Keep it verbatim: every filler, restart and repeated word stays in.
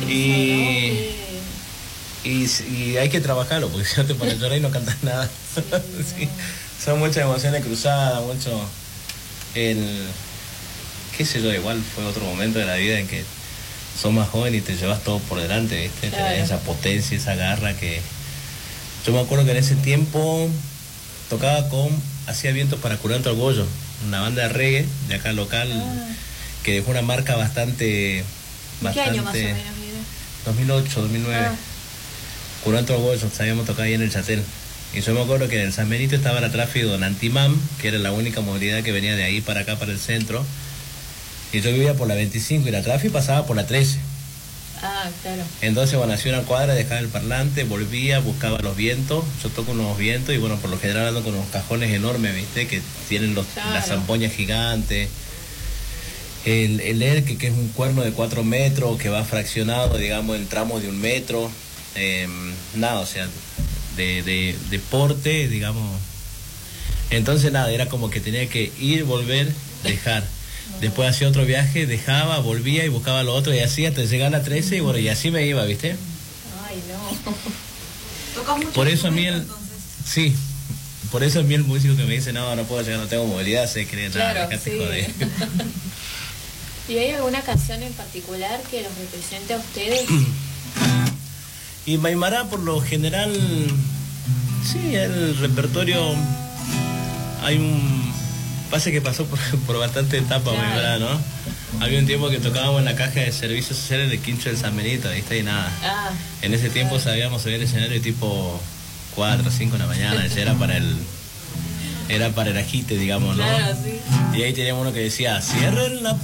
Y, y, y hay que trabajarlo, porque si no te pones a llorar y no cantas nada. Sí, son muchas emociones cruzadas, mucho... El, qué sé yo, igual fue otro momento de la vida en que sos más joven y te llevas todo por delante, ¿viste? Claro. Tenés esa potencia, esa garra que... Yo me acuerdo que en ese tiempo tocaba con... Hacía vientos para Curanto Argollo, una banda de reggae de acá local, Ah. que dejó una marca bastante... ¿Qué año más o bastante menos, mira? dos mil ocho, dos mil nueve. Ah. Curanto Argollo, sabíamos tocar ahí en el Chatel. Y yo me acuerdo que en el San Benito estaba la tráfico en Antimam, que era la única movilidad que venía de ahí para acá, para el centro. Y yo vivía por la veinticinco y la tráfico pasaba por la trece. Ah, claro. Entonces, bueno, hacía una cuadra, dejaba el parlante, volvía, buscaba los vientos. Yo toco unos vientos y, bueno, por lo general ando con unos cajones enormes, ¿viste? Que tienen los, Claro. las zampoñas gigantes. El, el ERC, que es un cuerno de cuatro metros, que va fraccionado, digamos, en tramos de un metro. Eh, nada, o sea, de, de, de porte, digamos. Entonces, nada, era como que tenía que ir, volver, dejar. Después hacía otro viaje, dejaba, volvía y buscaba lo otro y así hasta llegar a la trece y bueno, y así me iba, ¿viste? Ay, no. ¿Tocas mucho Por eso a mí el... entonces? Sí, por eso a mí el músico que me dice, no, no puedo llegar, no tengo movilidad, se cree, nada, Claro, dejate sí. joder. ¿Y hay alguna canción en particular que los represente a ustedes? Y Maimará, por lo general, sí, el repertorio, hay un... Pasa que pasó por, por bastante etapa, Claro. Maimará, ¿no? Había un tiempo que tocábamos en la caja de servicios sociales de Quincho del San Benito, ¿viste? Y nada. Ah, En ese tiempo sabíamos subir el escenario tipo cuatro, cinco de la mañana, ese era para el... Era para el agite, digamos, ¿no? claro, sí. Y ahí teníamos uno que decía, cierren la